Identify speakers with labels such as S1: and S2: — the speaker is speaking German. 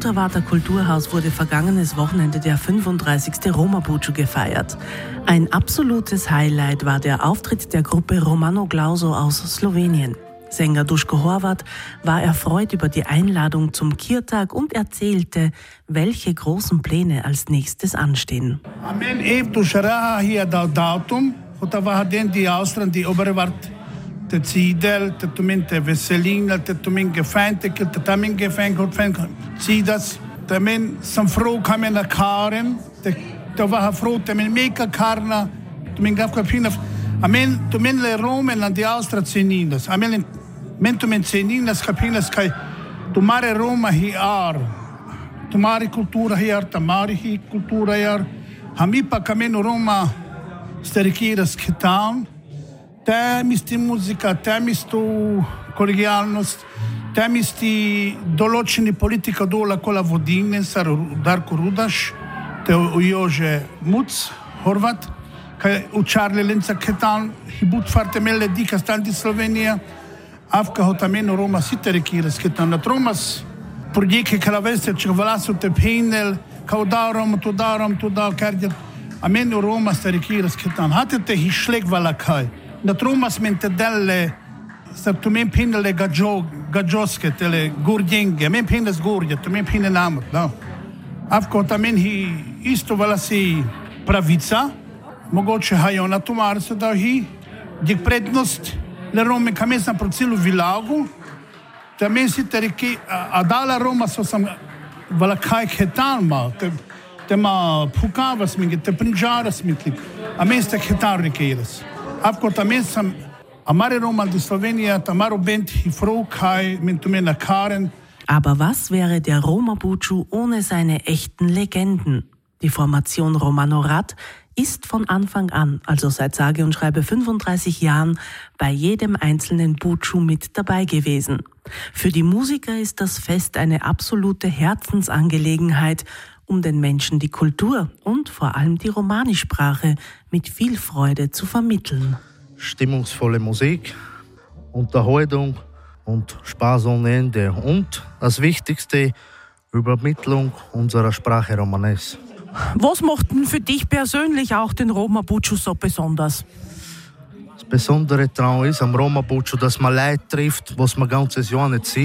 S1: Odravater Kulturhaus wurde vergangenes Wochenende der 35. Roma Buču gefeiert. Ein absolutes Highlight war der Auftritt der Gruppe Romano Glauso aus Slowenien. Sänger Duško Horvat war erfreut über die Einladung zum Kirtag und erzählte, welche großen Pläne als nächstes anstehen.
S2: Amen evtušaraha hier datum, hotavahaden die Austran die Oberwart te Zidel, te tumente Veselina, te tuminge Feintekel, te taminge Feintekel, Zidas, te men sam froh kamen a Karen, te vaha froh te men meka Karna, te men gafka pinaf, amen te men le Romen an die Austran Zeninas, amen men te men Zeninas kapinas kai tumare Roma hier, tumare cultura hier, tamare hi cultura hier, hamipa kamen Roma sterikiras kitan. Tem isti muzika, tem isto kolegijalnost, tem isti določeni politika dola kola vodine, sar Darko Rudaš, te Jože Muc, Horvat, kaj učarli lenca ketan, hibut farte mele dika standi Slovenija, avka hotameno Roma siterekiras ketan, na tromas projekte kalaveste, če vlasu te penel, kao darom, tu da, kardjat, ameno Roma siterekiras ketan, hate te hišlek valakaj. Na tromas mente delle tu men pinele gajoske tele gurdjenge men pines gurdje tu men pine namr da avko tamen hi isto valasi pravica mogoče hajona tumar se da hi dik prednost le Rome kamesa pro celu vilagu tamen si teriki adala Roma so sam valakaj ketalma te ma pukavas minge te prinjaras mitlik a mesta ketarikeres Avko tamen sam amare Roma di Slowenija, tamaro bent hifro kai mentumena Karen.
S1: Aber was wäre der Roma Buču ohne seine echten Legenden? Die Formation Romano Rad ist von Anfang an, also seit sage und schreibe 35 Jahren, bei jedem einzelnen Buču mit dabei gewesen. Für die Musiker ist das Fest eine absolute Herzensangelegenheit, um den Menschen die Kultur und vor allem die Romani-Sprache mit viel Freude zu vermitteln.
S3: Stimmungsvolle Musik, Unterhaltung und Spaß ohne Ende und das Wichtigste, Übermittlung unserer Sprache Romanes.
S1: Was macht denn für dich persönlich auch den Roma Buču so besonders?
S3: Das Besondere daran ist am Roma Buču, dass man Leute trifft, was man ganzes Jahr nicht sieht.